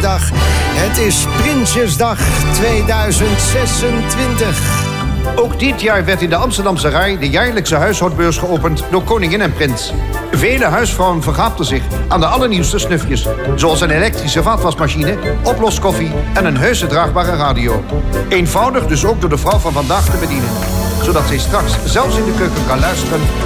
Goedemiddag. Het is Prinsjesdag 2026. Ook dit jaar werd in de Amsterdamse Rai de jaarlijkse huishoudbeurs geopend door koningin en prins. Vele huisvrouwen vergaapten zich aan de allernieuwste snufjes. Zoals een elektrische vaatwasmachine, oploskoffie en een heuse draagbare radio. Eenvoudig dus ook door de vrouw van vandaag te bedienen. Zodat zij straks zelfs in de keuken kan luisteren